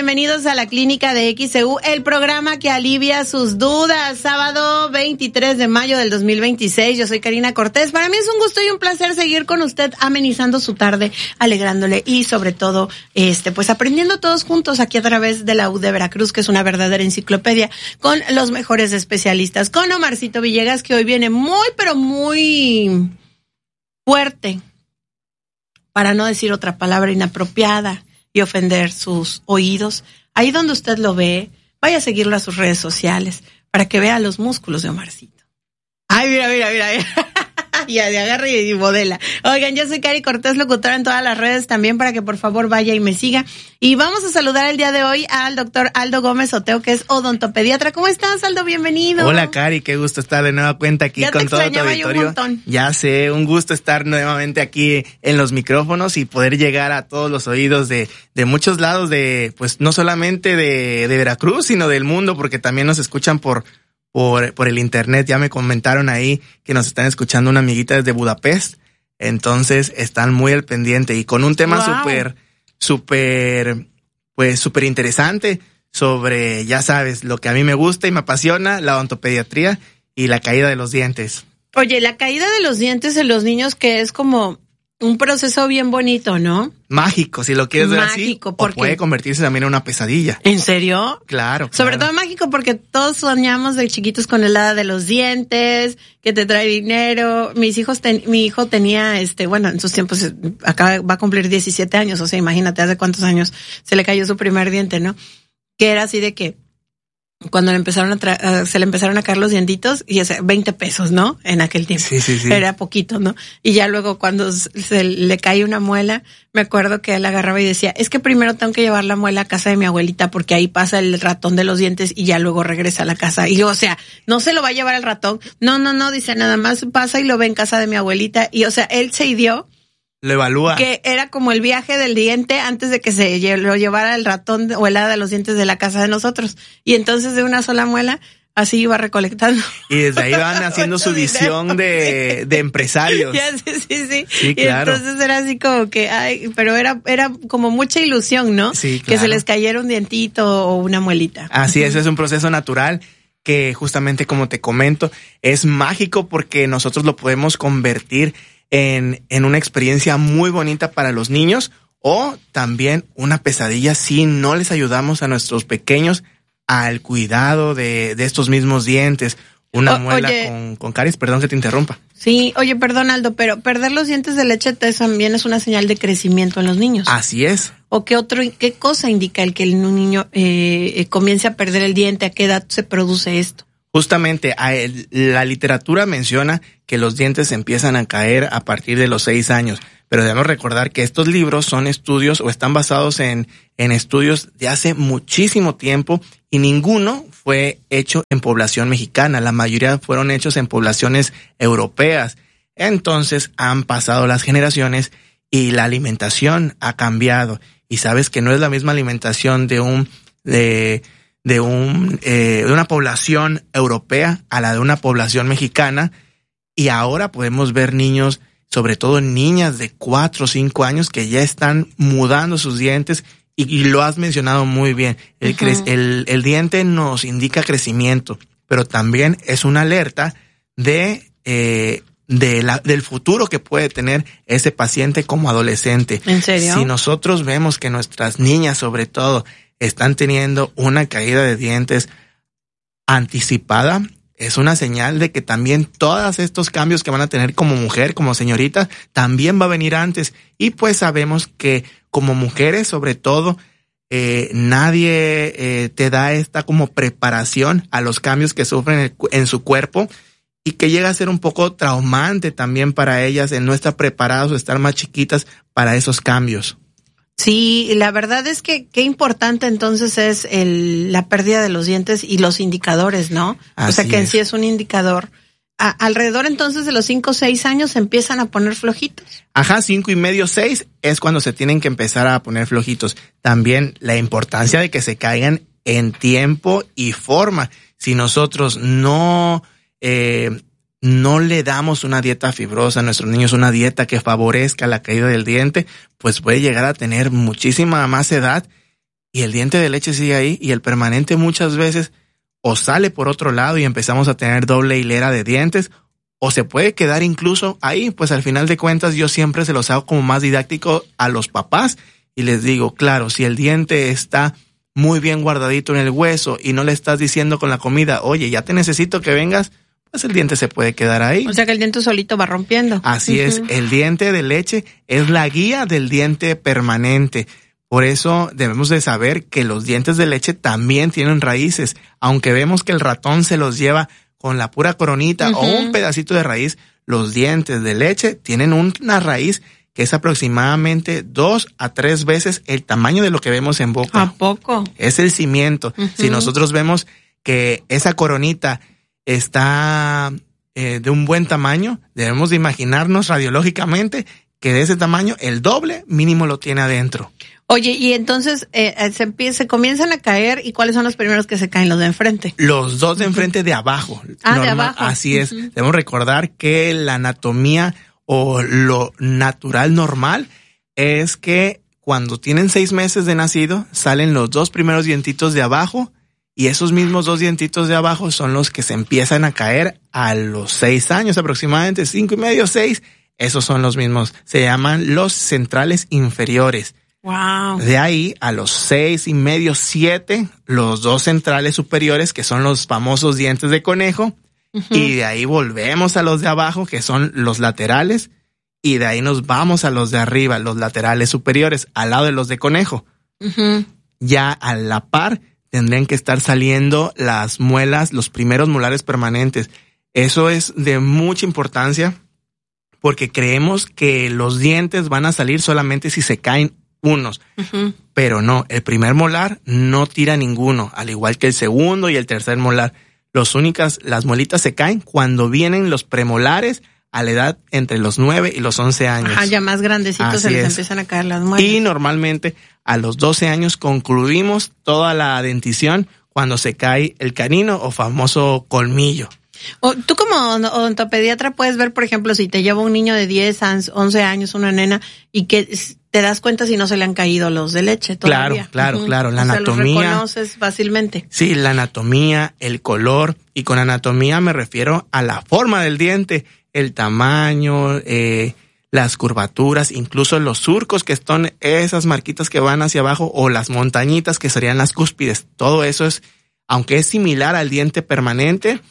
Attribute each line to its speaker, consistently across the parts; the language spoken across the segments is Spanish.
Speaker 1: bienvenidos a la Clínica de XEU, el programa que alivia sus dudas. Sábado 23 de mayo del 2026, yo soy Karina Cortés. Para mí es un gusto y un placer seguir con usted, amenizando su tarde, alegrándole y sobre todo, pues aprendiendo todos juntos aquí a través de la U de Veracruz, que es una verdadera enciclopedia con los mejores especialistas. Con Omarcito Villegas, que hoy viene muy, pero muy fuerte, para no decir otra palabra inapropiada y ofender sus oídos. Ahí donde usted lo ve, vaya a seguirlo a sus redes sociales para que vea los músculos de Omarcito. Ay, mira. Ya de agarra y modela. Oigan, yo soy Cari Cortés, locutora en todas las redes también, para que por favor vaya y me siga. Y vamos a saludar el día de hoy al doctor Aldo Gómez Oteo, que es odontopediatra. ¿Cómo estás, Aldo? Bienvenido.
Speaker 2: Hola, Cari, qué gusto estar de nueva cuenta aquí con todo tu auditorio.
Speaker 1: Un montón.
Speaker 2: Ya sé, un gusto estar nuevamente aquí en los micrófonos y poder llegar a todos los oídos de muchos lados pues no solamente de Veracruz, sino del mundo, porque también nos escuchan por el internet. Ya me comentaron ahí que nos están escuchando una amiguita desde Budapest, entonces están muy al pendiente y con un tema súper interesante sobre, ya sabes, lo que a mí me gusta y me apasiona, la odontopediatría y la caída de los dientes.
Speaker 1: Oye, la caída de los dientes en los niños, que es como un proceso bien bonito, ¿no?
Speaker 2: Mágico, si lo quieres ver así.
Speaker 1: Mágico,
Speaker 2: porque puede convertirse también en una pesadilla.
Speaker 1: ¿En serio?
Speaker 2: Claro.
Speaker 1: Sobre todo mágico porque todos soñamos de chiquitos con el hada de los dientes, que te trae dinero. Mi hijo tenía, bueno, en sus tiempos, va a cumplir 17 años, o sea, imagínate hace cuántos años se le cayó su primer diente, ¿no? Que era así de que cuando se le empezaron a caer los dientitos, y 20 pesos, ¿no? En aquel tiempo.
Speaker 2: Sí.
Speaker 1: Era poquito, ¿no? Y ya luego cuando se le cae una muela, me acuerdo que él agarraba y decía, es que primero tengo que llevar la muela a casa de mi abuelita porque ahí pasa el ratón de los dientes y ya luego regresa a la casa. Y o sea, no se lo va a llevar el ratón. No, dice, nada más pasa y lo ve en casa de mi abuelita. Y o sea, él se idió.
Speaker 2: Lo evalúa.
Speaker 1: Que era como el viaje del diente antes de que lo llevara el ratón o el hada de los dientes de la casa de nosotros. Y entonces de una sola muela, así iba recolectando.
Speaker 2: Y desde ahí van haciendo su visión de empresarios.
Speaker 1: Ya, sí.
Speaker 2: Sí, claro.
Speaker 1: Y entonces era así como que, pero era como mucha ilusión, ¿no?
Speaker 2: Sí, claro.
Speaker 1: Que se les cayera un dientito o una muelita.
Speaker 2: Así es un proceso natural que justamente, como te comento, es mágico porque nosotros lo podemos convertir en una experiencia muy bonita para los niños, o también una pesadilla si no les ayudamos a nuestros pequeños al cuidado de estos mismos dientes. Una muela con caries, perdón que te interrumpa.
Speaker 1: Sí, oye, perdón, Aldo, pero perder los dientes de leche también es una señal de crecimiento en los niños.
Speaker 2: Así es.
Speaker 1: ¿O qué cosa indica el que un niño comience a perder el diente? ¿A qué edad se produce esto?
Speaker 2: Justamente, la literatura menciona que los dientes empiezan a caer a partir de los 6 años, pero debemos recordar que estos libros son estudios o están basados en estudios de hace muchísimo tiempo y ninguno fue hecho en población mexicana, la mayoría fueron hechos en poblaciones europeas. Entonces han pasado las generaciones y la alimentación ha cambiado, y sabes que no es la misma alimentación de una población europea a la de una población mexicana, y ahora podemos ver niños, sobre todo niñas de 4 o 5 años, que ya están mudando sus dientes, y lo has mencionado muy bien. El diente nos indica crecimiento, pero también es una alerta del futuro que puede tener ese paciente como adolescente.
Speaker 1: ¿En serio?
Speaker 2: Si nosotros vemos que nuestras niñas, sobre todo, están teniendo una caída de dientes anticipada, es una señal de que también todos estos cambios que van a tener como mujer, como señorita, también va a venir antes. Y pues sabemos que como mujeres, sobre todo, nadie te da esta como preparación a los cambios que sufren en su cuerpo, y que llega a ser un poco traumante también para ellas el no estar preparadas o estar más chiquitas para esos cambios.
Speaker 1: Sí, la verdad es que qué importante entonces es la pérdida de los dientes y los indicadores, ¿no?
Speaker 2: Así
Speaker 1: o sea que en
Speaker 2: es.
Speaker 1: sí es un indicador. Alrededor entonces de los 5 o 6 años se empiezan a poner flojitos.
Speaker 2: Ajá, 5 y medio, 6 es cuando se tienen que empezar a poner flojitos. También la importancia de que se caigan en tiempo y forma. Si nosotros no le damos una dieta fibrosa a nuestros niños, una dieta que favorezca la caída del diente, pues puede llegar a tener muchísima más edad y el diente de leche sigue ahí, y el permanente muchas veces o sale por otro lado y empezamos a tener doble hilera de dientes, o se puede quedar incluso ahí. Pues al final de cuentas yo siempre se los hago como más didáctico a los papás y les digo, claro, si el diente está muy bien guardadito en el hueso y no le estás diciendo con la comida, oye, ya te necesito que vengas, pues el diente se puede quedar ahí.
Speaker 1: O sea que el diente solito va rompiendo.
Speaker 2: Así es, el diente de leche es la guía del diente permanente. Por eso debemos de saber que los dientes de leche también tienen raíces. Aunque vemos que el ratón se los lleva con la pura coronita o un pedacito de raíz, los dientes de leche tienen una raíz que es aproximadamente 2 a 3 veces el tamaño de lo que vemos en boca.
Speaker 1: ¿A poco?
Speaker 2: Es el cimiento. Si nosotros vemos que esa coronita está de un buen tamaño, debemos de imaginarnos radiológicamente que de ese tamaño el doble mínimo lo tiene adentro.
Speaker 1: Oye, y entonces se comienzan a caer, ¿y cuáles son los primeros que se caen? Los de enfrente.
Speaker 2: Los dos de enfrente de abajo.
Speaker 1: De abajo.
Speaker 2: Así es. Debemos recordar que la anatomía o lo natural normal es que cuando tienen 6 meses de nacido, salen los 2 primeros dientitos de abajo, y esos mismos 2 dientitos de abajo son los que se empiezan a caer a los 6 años, aproximadamente 5 y medio, 6. Esos son los mismos. Se llaman los centrales inferiores.
Speaker 1: Wow.
Speaker 2: De ahí a los 6 y medio, 7, los 2 centrales superiores, que son los famosos dientes de conejo. Y de ahí volvemos a los de abajo, que son los laterales. Y de ahí nos vamos a los de arriba, los laterales superiores, al lado de los de conejo. Ya a la par tendrían que estar saliendo las muelas, los primeros molares permanentes. Eso es de mucha importancia porque creemos que los dientes van a salir solamente si se caen unos. Pero no, el primer molar no tira ninguno, al igual que el segundo y el tercer molar. Las muelitas se caen cuando vienen los premolares a la edad entre los 9 y los 11 años.
Speaker 1: Ajá, ya más grandecitos se les empiezan a caer las muelas.
Speaker 2: Y normalmente a los 12 años concluimos toda la dentición cuando se cae el canino o famoso colmillo.
Speaker 1: Tú como odontopediatra puedes ver, por ejemplo, si te lleva un niño de 10, 11 años, una nena, y que te das cuenta si no se le han caído los de leche todavía.
Speaker 2: Claro. La anatomía.
Speaker 1: Los reconoces fácilmente.
Speaker 2: Sí, la anatomía, el color, y con anatomía me refiero a la forma del diente, el tamaño, las curvaturas, incluso los surcos que son esas marquitas que van hacia abajo, o las montañitas que serían las cúspides. Todo eso es, aunque es similar al diente permanente,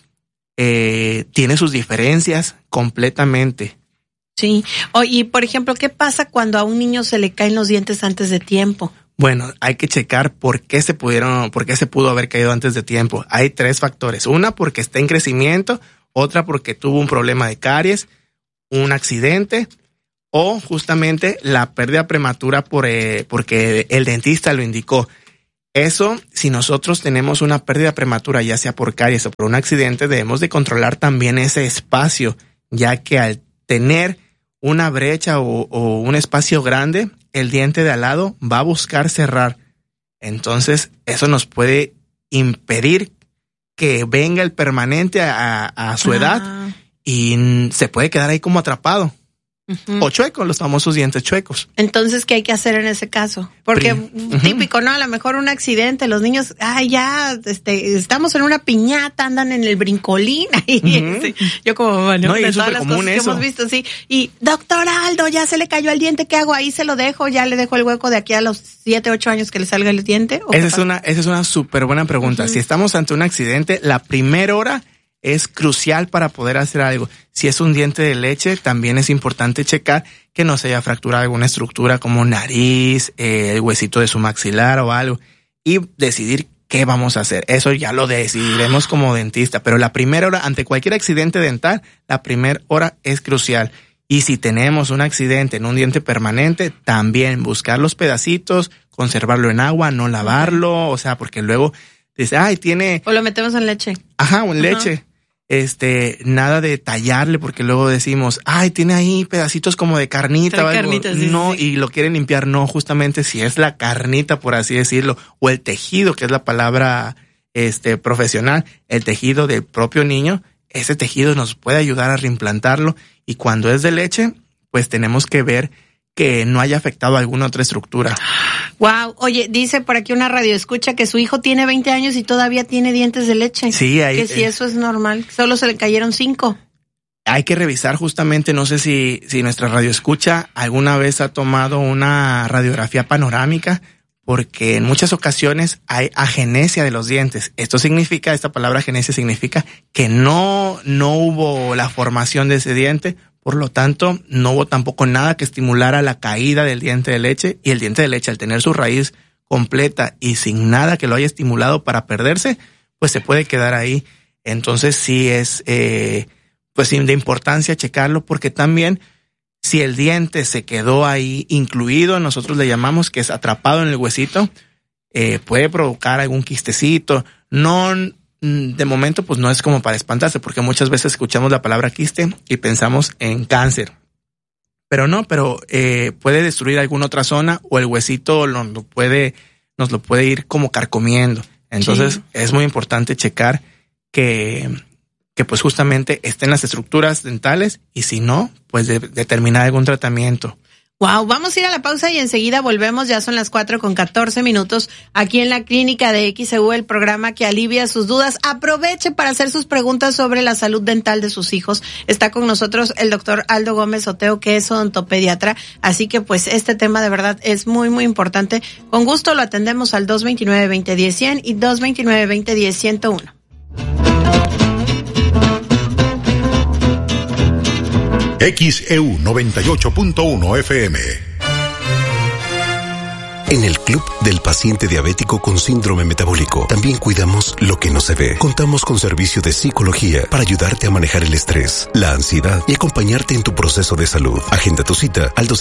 Speaker 2: tiene sus diferencias completamente.
Speaker 1: Sí. Y por ejemplo, ¿qué pasa cuando a un niño se le caen los dientes antes de tiempo?
Speaker 2: Bueno, hay que checar por qué se pudo haber caído antes de tiempo. Hay 3 factores. Una, porque está en crecimiento. Otra, porque tuvo un problema de caries, un accidente, o justamente la pérdida prematura porque el dentista lo indicó. Eso, si nosotros tenemos una pérdida prematura, ya sea por caries o por un accidente, debemos de controlar también ese espacio, ya que al tener una brecha o un espacio grande, el diente de al lado va a buscar cerrar. Entonces, eso nos puede impedir que venga el permanente a su edad y se puede quedar ahí como atrapado. O chueco, los famosos dientes chuecos.
Speaker 1: Entonces, ¿qué hay que hacer en ese caso? Porque típico, ¿no? A lo mejor un accidente, los niños, estamos en una piñata, andan en el brincolín. Yo como, bueno,
Speaker 2: no,
Speaker 1: de todas las cosas que hemos visto, sí. Y, doctor Aldo, ya se le cayó el diente, ¿qué hago? Ahí se lo dejo, ya le dejo el hueco de aquí a los 7, 8 años que le salga el diente.
Speaker 2: Esa es una súper buena pregunta. Si estamos ante un accidente, la primera hora es crucial para poder hacer algo. Si es un diente de leche, también es importante checar que no se haya fracturado alguna estructura como nariz, el huesito de su maxilar o algo, y decidir qué vamos a hacer. Eso ya lo decidiremos como dentista, pero la primera hora, ante cualquier accidente dental, la primera hora es crucial. Y si tenemos un accidente en un diente permanente, también buscar los pedacitos, conservarlo en agua, no lavarlo, o sea, porque luego dice, tiene... O
Speaker 1: lo metemos en leche.
Speaker 2: O en leche. Nada de tallarle, porque luego decimos, tiene ahí pedacitos como de carnita o algo. No, y lo quieren limpiar. No, justamente si es la carnita, por así decirlo, o el tejido, que es la palabra profesional, el tejido del propio niño, ese tejido nos puede ayudar a reimplantarlo. Y cuando es de leche, pues tenemos que ver que no haya afectado alguna otra estructura.
Speaker 1: Wow, oye, dice por aquí una radioescucha que su hijo tiene 20 años y todavía tiene dientes de leche.
Speaker 2: Sí,
Speaker 1: que si eso es normal, solo se le cayeron 5.
Speaker 2: Hay que revisar justamente, no sé si nuestra radioescucha alguna vez ha tomado una radiografía panorámica, porque en muchas ocasiones hay agenesia de los dientes. Esta palabra agenesia significa que no hubo la formación de ese diente, por lo tanto no hubo tampoco nada que estimulara la caída del diente de leche, y el diente de leche, al tener su raíz completa y sin nada que lo haya estimulado para perderse, pues se puede quedar ahí. Entonces sí es pues de importancia checarlo, porque también si el diente se quedó ahí incluido, nosotros le llamamos que es atrapado en el huesito, puede provocar algún quistecito. No, de momento pues no es como para espantarse, porque muchas veces escuchamos la palabra quiste y pensamos en cáncer. Pero no, puede destruir alguna otra zona, o el huesito nos lo puede ir como carcomiendo. Entonces sí, es muy importante checar que pues justamente estén las estructuras dentales, y si no, pues determinar algún tratamiento.
Speaker 1: Wow, vamos a ir a la pausa y enseguida volvemos. Ya son las 4:14 aquí en la clínica de XEU, el programa que alivia sus dudas. Aproveche para hacer sus preguntas sobre la salud dental de sus hijos. Está con nosotros el doctor Aldo Gómez Oteo, que es odontopediatra, así que pues este tema de verdad es muy, muy importante. Con gusto lo atendemos al 229-2010-100 y 229-2010-101.
Speaker 3: XEU 98.1 FM. En el Club del Paciente Diabético con Síndrome Metabólico también cuidamos lo que no se ve. Contamos con servicio de psicología para ayudarte a manejar el estrés, la ansiedad y acompañarte en tu proceso de salud. Agenda tu cita al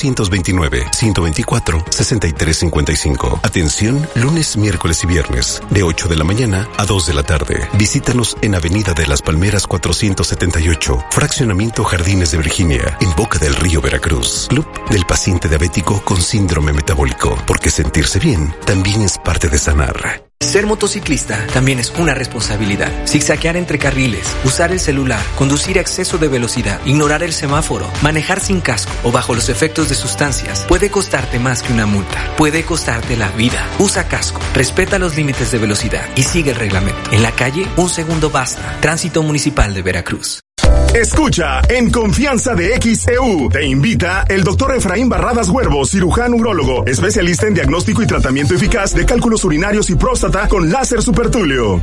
Speaker 3: 229-124-6355. Atención lunes, miércoles y viernes de 8 de la mañana a 2 de la tarde. Visítanos en Avenida de las Palmeras 478, Fraccionamiento Jardines de Virginia, en Boca del Río, Veracruz. Club del Paciente Diabético con Síndrome Metabólico, porque sentirse bien también es parte de sanar.
Speaker 4: Ser motociclista también es una responsabilidad. Zigzaguear entre carriles, usar el celular, conducir a exceso de velocidad, ignorar el semáforo, manejar sin casco o bajo los efectos de sustancias puede costarte más que una multa. Puede costarte la vida. Usa casco, respeta los límites de velocidad y sigue el reglamento. En la calle, un segundo basta. Tránsito Municipal de Veracruz.
Speaker 5: Escucha En Confianza de XEU. Te invita el doctor Efraín Barradas Huervo, cirujano urólogo, especialista en diagnóstico y tratamiento eficaz de cálculos urinarios y próstata con láser supertulio.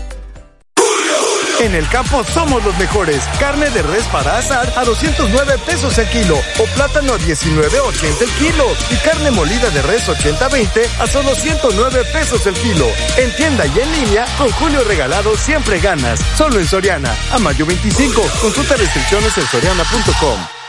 Speaker 6: En el campo somos los mejores. Carne de res para asar a 209 pesos el kilo o plátano a 19.80 el kilo y carne molida de res 80-20 a solo 109 pesos el kilo. En tienda y en línea, con Julio Regalado siempre ganas. Solo en Soriana. A mayo 25. Consulta restricciones en soriana.com.